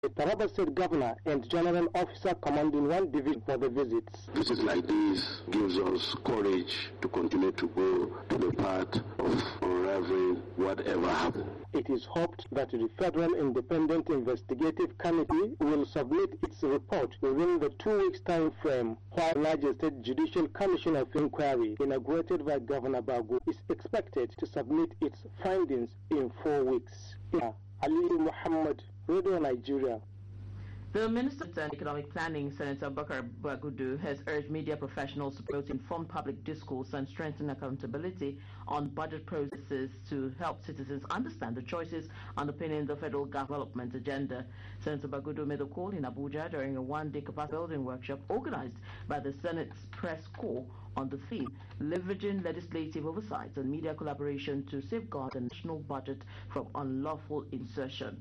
The Taraba State Governor and General Officer commanding one division for the visits. Visits like this gives us courage to continue to go to the path of unraveling whatever happened. It is hoped that the Federal Independent Investigative Committee will submit its report within the 2 weeks time frame, while Niger State Judicial Commission of Inquiry, inaugurated by Governor Bagu, is expected to submit its findings in 4 weeks. Ali Muhammad, Radio Nigeria. The Minister of Economic Planning, Senator Bakar Bagudu, has urged media professionals to promote informed public discourse and strengthen accountability on budget processes to help citizens understand the choices underpinning the federal development agenda. Senator Bagudu made a call in Abuja during a one-day capacity building workshop organized by the Senate's press corps on the theme leveraging legislative oversight and media collaboration to safeguard the national budget from unlawful insertion.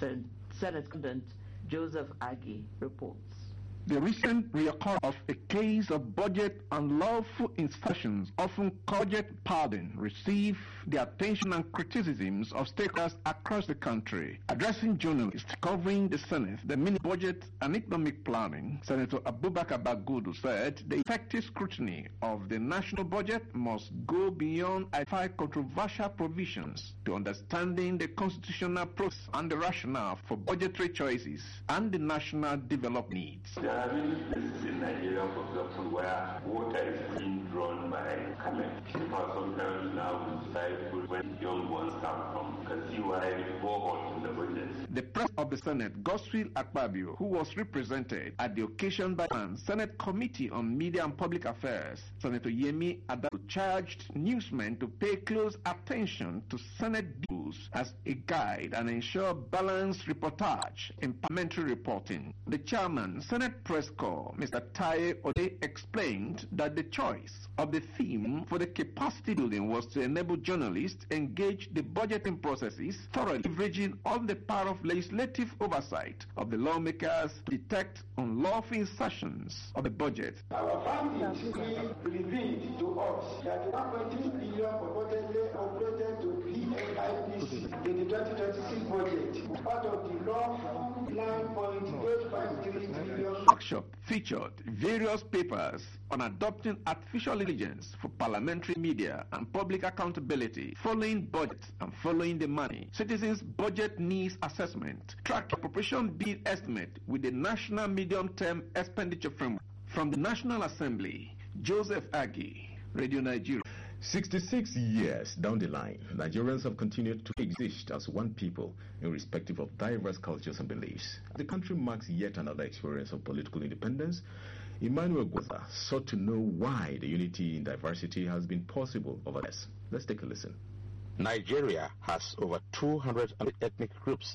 Senate President Joseph Aggie reports. The recent reoccurrence of a case of budget unlawful insertions, often called pardon, received the attention and criticisms of stakeholders across the country. Addressing journalists covering the Senate, the mini-budget and economic planning, Senator Abubakar Bagudu said the effective scrutiny of the national budget must go beyond identify controversial provisions to understanding the constitutional process and the rationale for budgetary choices and the national development needs. There are many places in Nigeria, for example, where water is being drawn by camel. People sometimes now decide when young ones come from. You can see why the borehole in the budget. The President of the Senate, Godswill Akpabio, who was represented at the occasion by the Senate Committee on Media and Public Affairs, Senator Yemi Adamu, charged newsmen to pay close attention to Senate rules as a guide and ensure balanced reportage in parliamentary reporting. The chairman, Senate Press Corps, Mr. Taye Ode, explained that the choice of the theme for the capacity building was to enable journalists engage the budgeting processes, thoroughly leveraging all the power of legislative oversight of the lawmakers to detect unlawful insertions of the budget. Our findings revealed to us that 1.3 billion purportedly operated to PNIPC in the 2026 budget, part of the lawful 9.853 trillion. Workshop featured various papers on adopting artificial intelligence for parliamentary media and public accountability, following budget and following the money, citizens' budget needs assessment, track appropriation bill estimate with the National Medium-Term Expenditure Framework. From the National Assembly, Joseph Aggie, Radio Nigeria. 66 years down the line, Nigerians have continued to exist as one people, irrespective of diverse cultures and beliefs. The country marks yet another experience of political independence. Emmanuel Gwaza sought to know why the unity in diversity has been possible over this. Let's take a listen. Nigeria has over 200 ethnic groups,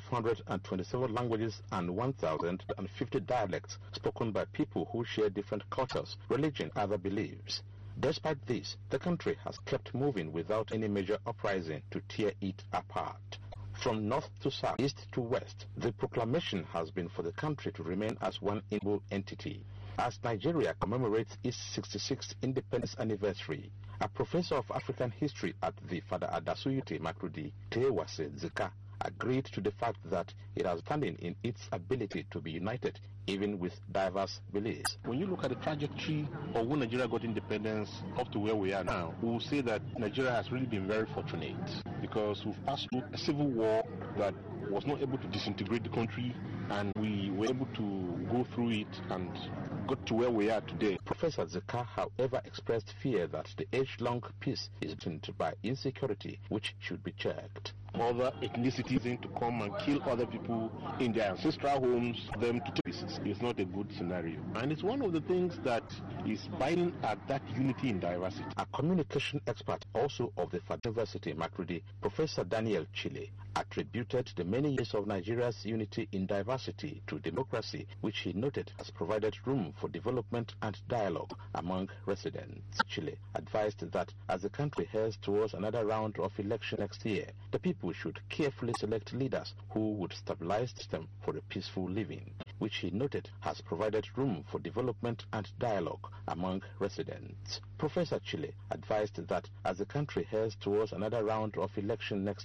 527 languages, and 1,050 dialects spoken by people who share different cultures, religion, and other beliefs. Despite this, the country has kept moving without any major uprising to tear it apart. From north to south, east to west, the proclamation has been for the country to remain as one integral entity. As Nigeria commemorates its 66th independence anniversary, a professor of African history at the Fada Adasuyute Makrudi, Tewase Zika, agreed to the fact that it has standing in its ability to be united even with diverse beliefs. When you look at the trajectory of when Nigeria got independence up to where we are now, we will say that Nigeria has really been very fortunate because we've passed through a civil war that was not able to disintegrate the country, and we were able to go through it and got to where we are today. Professor Zeka, however, expressed fear that the age-long peace is threatened by insecurity, which should be checked. Other ethnicities to come and kill other people in their ancestral homes, them to pieces. It's not a good scenario. And it's one of the things that is biting at that unity in diversity. A communication expert also of the Fada University, Makrudi, Professor Daniel Chile, attributed the many years of Nigeria's unity in diversity to democracy, which he noted has provided room for development and dialogue among residents. Chile advised that as the country heads towards another round of election next year, the people should carefully select leaders who would stabilize the system for a peaceful living, which he noted has provided room for development and dialogue among residents. Professor Chile advised that as the country heads towards another round of election next